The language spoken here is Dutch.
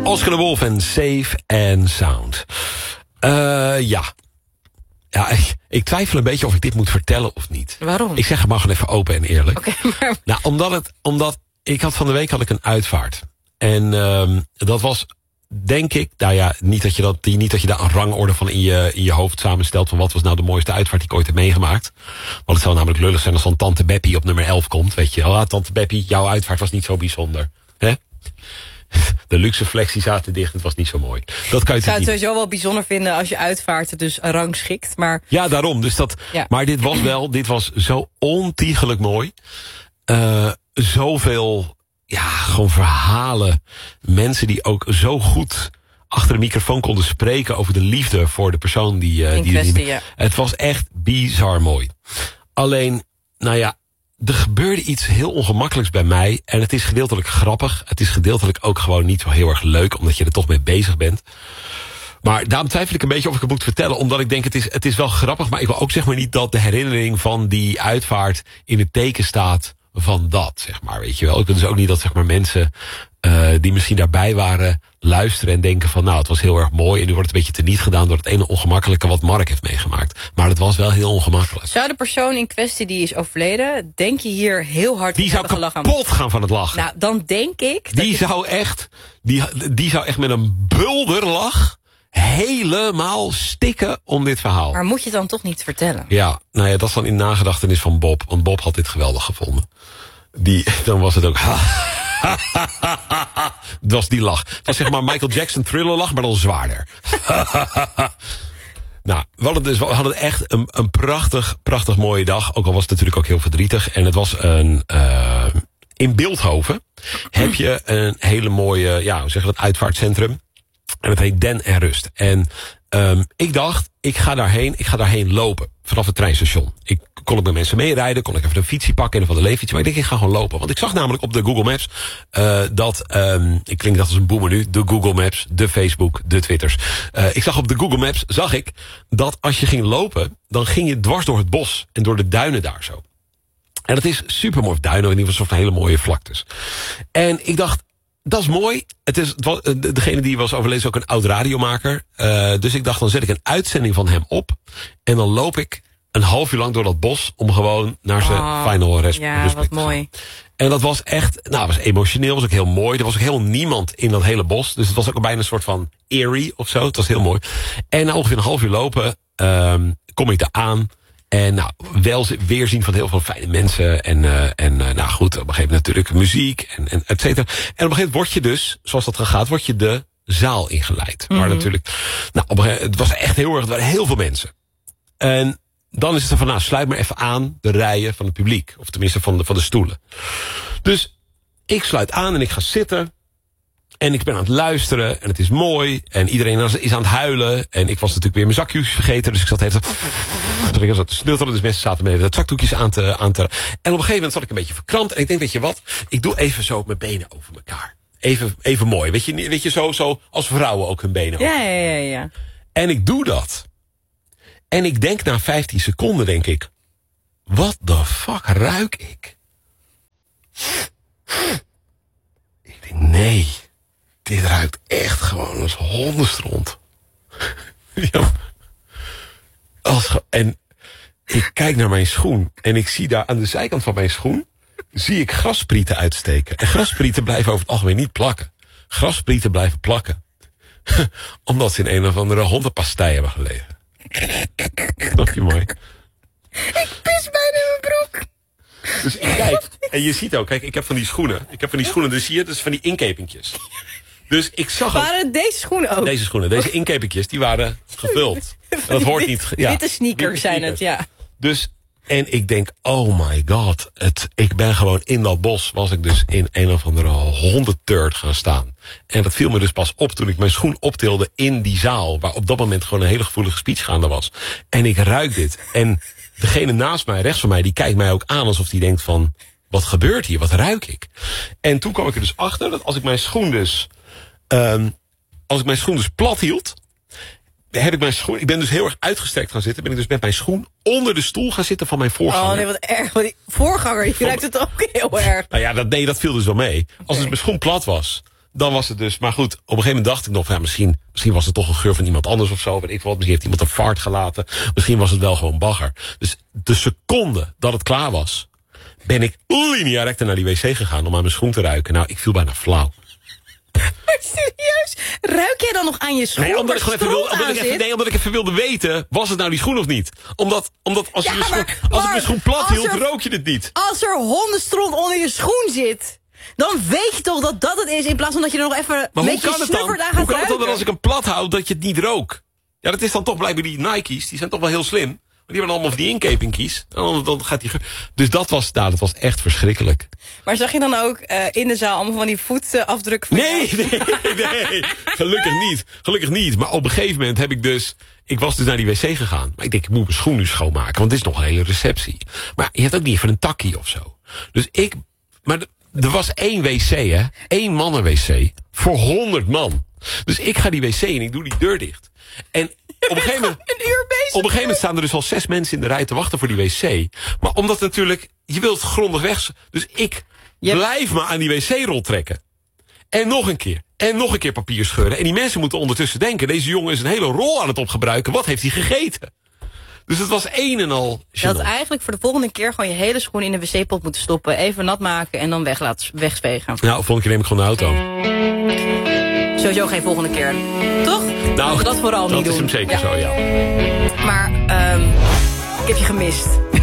Oscar de Wolf en Safe and Sound. Ja, ik twijfel een beetje of ik dit moet vertellen of niet. Waarom? Ik zeg het maar gewoon even open en eerlijk. Oké, maar... Nou, omdat ik had van de week een uitvaart. En dat was, denk ik, nou ja, niet dat je daar een rangorde van in je hoofd samenstelt van wat was nou de mooiste uitvaart die ik ooit heb meegemaakt. Want het zou namelijk lullig zijn als dan Tante Beppie op nummer 11 komt. Weet je, Tante Beppie, jouw uitvaart was niet zo bijzonder. Hè? De luxe flexie zaten dicht, het was niet zo mooi. Dat kan je ik zou het niet. sowieso wel bijzonder vinden als je uitvaart het dus rangschikt. Maar... Ja, daarom. Dus Ja. Maar dit was zo ontiegelijk mooi. Zoveel, gewoon verhalen. Mensen die ook zo goed achter de microfoon konden spreken over de liefde voor de persoon die ja. Het was echt bizar mooi. Alleen, nou ja, er gebeurde iets heel ongemakkelijks bij mij. En het is gedeeltelijk grappig. Het is gedeeltelijk ook gewoon niet zo heel erg leuk, omdat je er toch mee bezig bent. Maar daarom twijfel ik een beetje of ik het moet vertellen. Omdat ik denk, het is wel grappig. Maar ik wil ook zeg maar niet dat de herinnering van die uitvaart in het teken staat van dat, zeg maar. Weet je wel. Ik wil dus ook niet dat zeg maar mensen die misschien daarbij waren luisteren en denken van nou, het was heel erg mooi en nu wordt het een beetje teniet gedaan door het ene ongemakkelijke wat Mark heeft meegemaakt. Maar het was wel heel ongemakkelijk. Zou de persoon in kwestie die is overleden, denk je hier heel hard die zou kapot gaan van het lachen. Nou, dan denk ik... Die zou echt met een bulderlach helemaal stikken om dit verhaal. Maar moet je het dan toch niet vertellen? Ja, nou ja, dat is dan in nagedachtenis van Bob. Want Bob had dit geweldig gevonden. Dan was het ook... Dat was die lach. Het was zeg maar Michael Jackson Thriller lach, maar dan zwaarder. Nou, we hadden echt een prachtig mooie dag. Ook al was het natuurlijk ook heel verdrietig. En het was in Bilthoven heb je een hele mooie, hoe zeg je dat, uitvaartcentrum. En het heet Den en Rust. En ik dacht, ik ga daarheen lopen. Vanaf het treinstation. Ik kon ook met mensen meerijden. Kon ik even een fietsie pakken en van de leeffiets. Maar ik denk, ik ga gewoon lopen. Want ik zag namelijk op de Google Maps ik klink dat als een boemer nu. De Google Maps, de Facebook, de Twitters. Ik zag op de Google Maps, dat als je ging lopen, dan ging je dwars door het bos. En door de duinen daar zo. En dat is super mooi. Duinen, in ieder geval een soort van hele mooie vlaktes. En ik dacht, dat is mooi. Degene die was overleden is ook een oud radiomaker. Dus ik dacht, dan zet ik een uitzending van hem op. En dan loop ik een half uur lang door dat bos om gewoon naar zijn final respect ja, te wat gaan. mooi. En dat was echt, het was emotioneel, was ook heel mooi. Er was ook helemaal niemand in dat hele bos. Dus het was ook bijna een soort van eerie of zo. Het was heel mooi. En na ongeveer een half uur lopen kom ik daar aan. En wel weerzien van heel veel fijne mensen. En goed, op een gegeven moment natuurlijk muziek en et cetera. En op een gegeven moment word je dus, zoals dat gaat, word je de zaal ingeleid. Maar natuurlijk, het was echt heel erg, er waren heel veel mensen. En dan is het van, sluit maar even aan de rijen van het publiek. Of tenminste van de stoelen. Dus ik sluit aan en ik ga zitten. En ik ben aan het luisteren en het is mooi. En iedereen is aan het huilen. En ik was natuurlijk weer mijn zakjes vergeten. Dus ik zat even te snutteren. Dus mensen zaten me even dat zakdoekjes aan te... En op een gegeven moment zat ik een beetje verkrampt. En ik denk, weet je wat? Ik doe even zo mijn benen over elkaar. Even mooi. Weet je zo als vrouwen ook hun benen over. Ja. En ik doe dat. En ik denk na 15 seconden, denk ik... What the fuck ruik ik? Ik denk, nee... Dit ruikt echt gewoon als hondenstront. Ja. En ik kijk naar mijn schoen. En ik zie daar aan de zijkant van mijn schoen... zie ik grassprieten uitsteken. En grassprieten blijven over het algemeen niet plakken. Grassprieten blijven plakken. Omdat ze in een of andere hondenpastei hebben gelegen. Snap je mooi? Ik pis bijna in mijn broek. Dus ik kijk. En je ziet ook, kijk, ik heb van die schoenen. Dus zie je, dat is van die inkepingjes. Dus ik zag ook... Waren deze schoenen ook? Deze schoenen, deze inkepingjes, die waren gevuld. En dat hoort niet... Ja, witte sneakers zijn het, ja. Dus, en ik denk, oh my god. Ik ben gewoon in dat bos, was ik dus in een of andere hondenturd gaan staan. En dat viel me dus pas op toen ik mijn schoen optilde in die zaal. Waar op dat moment gewoon een hele gevoelige speech gaande was. En ik ruik dit. En degene naast mij, rechts van mij, die kijkt mij ook aan alsof die denkt van... Wat gebeurt hier? Wat ruik ik? En toen kwam ik er dus achter dat als ik mijn schoen dus plat hield, heb ik mijn schoen... Ik ben dus heel erg uitgestrekt gaan zitten. Ben ik dus met mijn schoen onder de stoel gaan zitten van mijn voorganger. Oh nee, wat erg. Want die voorganger, die ruikt het ook heel erg. Nou ja, dat viel dus wel mee. Als dus mijn schoen plat was, dan was het dus... Maar goed, op een gegeven moment dacht ik nog... Ja, misschien was het toch een geur van iemand anders of zo. Weet ik wat. Misschien heeft iemand een vaart gelaten. Misschien was het wel gewoon bagger. Dus de seconde dat het klaar was... ben ik linea recta naar die wc gegaan om aan mijn schoen te ruiken. Nou, ik viel bijna flauw. Maar serieus? Ruik jij dan nog aan je schoen? Nee, omdat ik even wilde weten... was het nou die schoen of niet? Omdat als ik mijn schoen plat hield, rook je het niet. Als er hondenstront onder je schoen zit... dan weet je toch dat dat het is... in plaats van dat je er nog even een beetje snuffert aan gaat ruiken. Hoe kan het dan dat als ik hem plat houd dat je het niet rook? Ja, dat is dan toch blijkbaar die Nike's. Die zijn toch wel heel slim. Die hebben allemaal van die inkepingkies. Dan gaat die... Dus dat was echt verschrikkelijk. Maar zag je dan ook in de zaal allemaal van die voetafdrukken? Nee. Gelukkig niet. Maar op een gegeven moment heb ik dus... Ik was dus naar die wc gegaan. Maar ik denk, ik moet mijn schoen nu schoonmaken. Want dit is nog een hele receptie. Maar je hebt ook niet even een takkie of zo. Dus maar er was 1 wc, hè. 1 mannen-wc. Voor 100 man. Dus ik ga die wc in, ik doe die deur dicht. En op een gegeven moment staan er dus al 6 mensen in de rij te wachten voor die wc. Maar omdat natuurlijk, je wilt grondig weg. Dus ik blijf maar aan die wc-rol trekken. En nog een keer. En nog een keer papier scheuren. En die mensen moeten ondertussen denken... deze jongen is een hele rol aan het opgebruiken. Wat heeft hij gegeten? Dus het was een en al... Je had eigenlijk voor de volgende keer... gewoon je hele schoen in de wc-pot moeten stoppen. Even nat maken en dan wegvegen. Nou, volgende keer neem ik gewoon de auto. Sowieso geen volgende keer. Toch? Nou, dat vooral niet doen. Dat is hem zeker zo, ja. Maar ik heb je gemist.